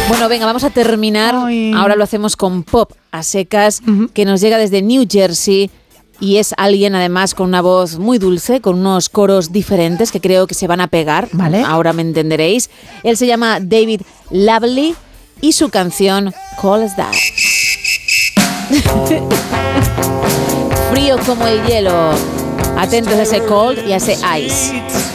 Bueno, venga, vamos a terminar. Ay. Ahora lo hacemos con pop a secas, que nos llega desde New Jersey. Y es alguien, además, con una voz muy dulce, con unos coros diferentes que creo que se van a pegar. Vale. Ahora me entenderéis. Él se llama David Lovely y su canción Cold as That. Frío como el hielo. Atentos a ese cold y a ese ice.